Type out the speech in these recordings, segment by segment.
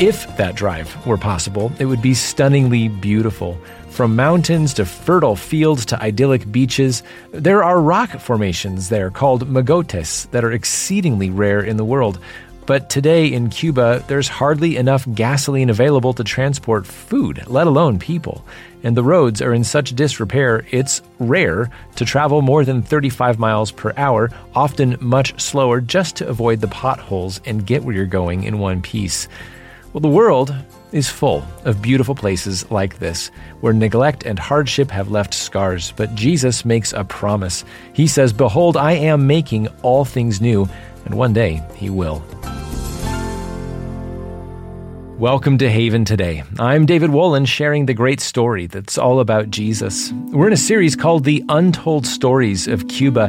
If that drive were possible, it would be stunningly beautiful. From mountains to fertile fields to idyllic beaches, there are rock formations there called mogotes that are exceedingly rare in the world. But today in Cuba, there's hardly enough gasoline available to transport food, let alone people. And the roads are in such disrepair, it's rare to travel more than 35 miles per hour, often much slower, just to avoid the potholes and get where you're going in one piece. Well, the world is full of beautiful places like this, where neglect and hardship have left scars. But Jesus makes a promise. He says, "Behold, I am making all things new," and one day He will. Welcome to Haven Today. I'm David Wolin, sharing the great story that's all about Jesus. We're in a series called The Untold Stories of Cuba.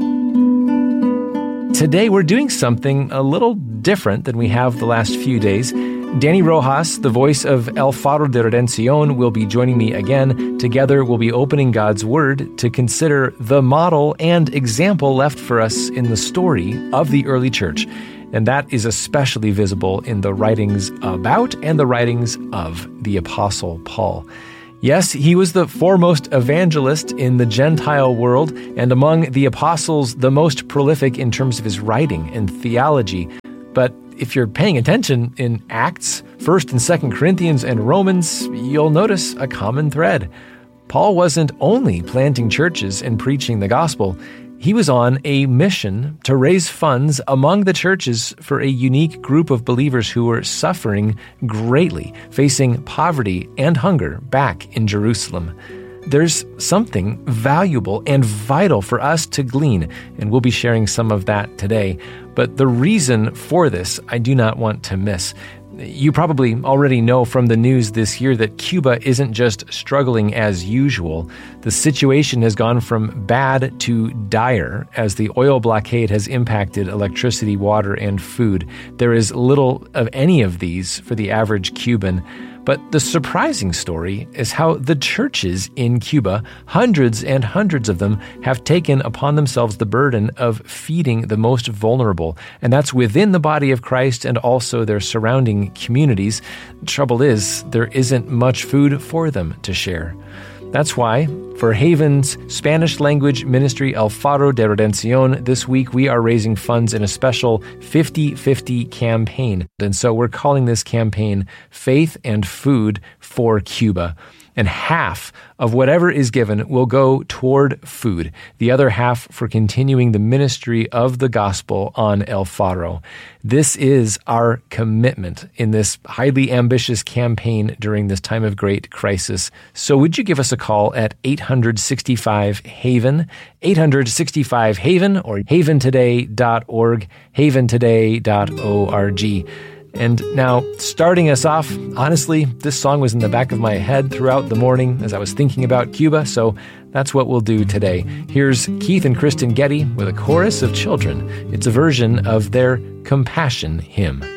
Today we're doing something a little different than we have the last few days. Danny Rojas, the voice of El Faro de Redención, will be joining me again. Together, we'll be opening God's Word to consider the model and example left for us in the story of the early church. And that is especially visible in the writings about and the writings of the Apostle Paul. Yes, he was the foremost evangelist in the Gentile world, and among the apostles, the most prolific in terms of his writing and theology. But if you're paying attention in Acts, 1st and 2nd Corinthians, and Romans, you'll notice a common thread. Paul wasn't only planting churches and preaching the gospel. He was on a mission to raise funds among the churches for a unique group of believers who were suffering greatly, facing poverty and hunger back in Jerusalem. There's something valuable and vital for us to glean, and we'll be sharing some of that today. But the reason for this, I do not want to miss. You probably already know from the news this year that Cuba isn't just struggling as usual. The situation has gone from bad to dire as the oil blockade has impacted electricity, water, and food. There is little of any of these for the average Cuban. But the surprising story is how the churches in Cuba, hundreds and hundreds of them, have taken upon themselves the burden of feeding the most vulnerable. And that's within the body of Christ and also their surrounding communities. The trouble is, there isn't much food for them to share. That's why, for Haven's Spanish-language ministry El Faro de Redención, this week we are raising funds in a special 50-50 campaign. And so we're calling this campaign Faith and Food for Cuba. And half of whatever is given will go toward food, the other half for continuing the ministry of the gospel on El Faro. This is our commitment in this highly ambitious campaign during this time of great crisis. So would you give us a call at 865-HAVEN, 865-HAVEN, or haventoday.org, haventoday.org. And now, starting us off, honestly, this song was in the back of my head throughout the morning as I was thinking about Cuba, so that's what we'll do today. Here's Keith and Kristen Getty with a chorus of children. It's a version of their Compassion hymn.